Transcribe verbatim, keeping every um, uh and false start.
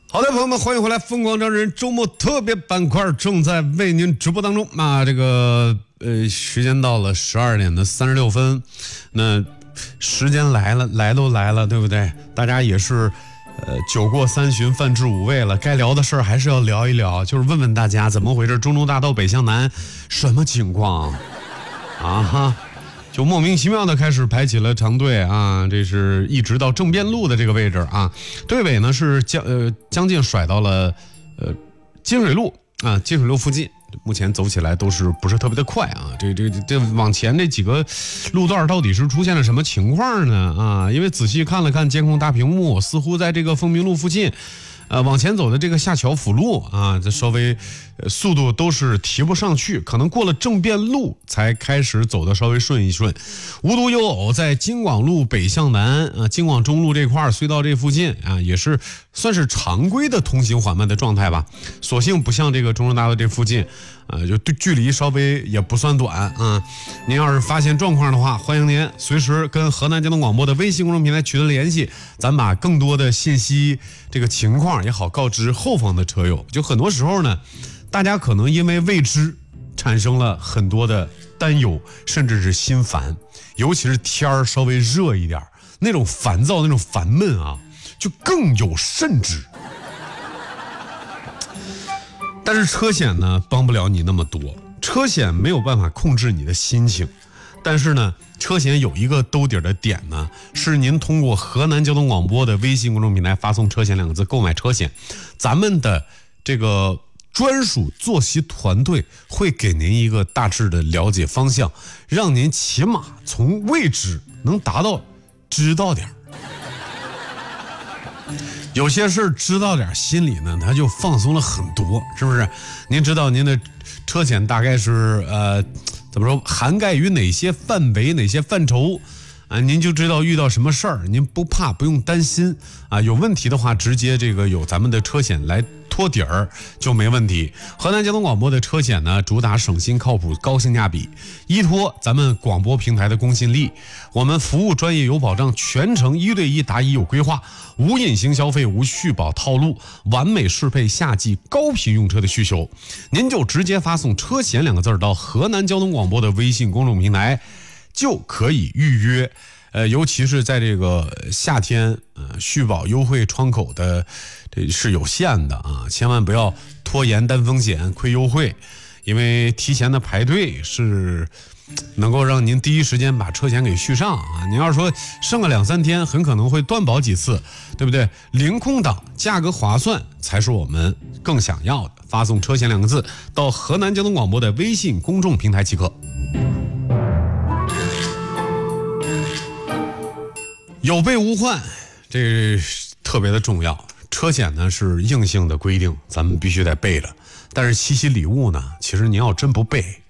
好的，朋友们，欢迎回来！疯狂张人周末特别板块正在为您直播当中。那这个呃，时间到了十二点的三十六分，那时间来了，来都来了，对不对？大家也是呃酒过三巡，饭至五味了，该聊的事儿还是要聊一聊，就是问问大家怎么回事？中州大道北向南什么情况啊？哈。就莫名其妙的开始排起了长队啊，这是一直到正边路的这个位置啊，队尾呢是将呃将近甩到了呃金水路啊，金水路附近，目前走起来都是不是特别的快啊，这这这往前这几个路段到底是出现了什么情况呢啊？因为仔细看了看监控大屏幕，似乎在这个凤鸣路附近。呃，往前走的这个下桥辅路啊，这稍微、呃、速度都是提不上去，可能过了正便路才开始走的稍微顺一顺。无独有偶，在京广路北向南啊，京广中路这块隧道这附近啊，也是算是常规的通行缓慢的状态吧。所幸不像这个中州大道这附近，呃，就对距离稍微也不算短啊。您要是发现状况的话，欢迎您随时跟河南交通广播的微信公众平台取得联系，咱把更多的信息这个情况也好告知后方的车友。就很多时候呢，大家可能因为未知产生了很多的担忧，甚至是心烦，尤其是天儿稍微热一点，那种烦躁那种烦闷啊，就更有甚之。但是车险呢帮不了你那么多，车险没有办法控制你的心情，但是呢车险有一个兜底的点呢，是您通过河南交通广播的微信公众平台发送车险两个字购买车险，咱们的这个专属作息团队会给您一个大致的了解方向，让您起码从未知能达到知道点。有些事知道点，心里呢他就放松了很多，是不是？您知道您的车险大概是呃怎么说涵盖于哪些范围哪些范畴啊？您就知道遇到什么事儿您不怕不用担心啊，有问题的话直接这个有咱们的车险来托底儿就没问题。河南交通广播的车险呢，主打省心靠谱高性价比，依托咱们广播平台的公信力，我们服务专业有保障，全程一对一答疑有规划，无隐形消费无续保套路，完美适配夏季高频用车的需求。您就直接发送车险两个字到河南交通广播的微信公众平台就可以预约。呃，尤其是在这个夏天，呃，续保优惠窗口的这是有限的啊，千万不要拖延担风险亏优惠，因为提前的排队是能够让您第一时间把车险给续上啊。您要是说剩个两三天，很可能会断保几次，对不对？零空档，价格划算才是我们更想要的。发送车险两个字到河南交通广播的微信公众平台即可。有备无患，这特别的重要。车险呢是硬性的规定，咱们必须得备着。但是七夕礼物呢，其实您要真不备，